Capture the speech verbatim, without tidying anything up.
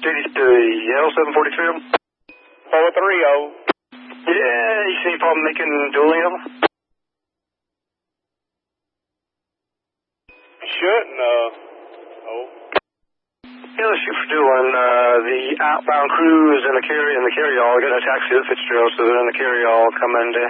J D to the L seven forty-two. four three oh. Yeah, you see any problem making Dualium? Shouldn't, uh, oh. Yeah, let's shoot for doing, uh, the outbound cruise and the carry and the carry-all. We're going to taxi to Fitzgerald, so then the carry-all come in to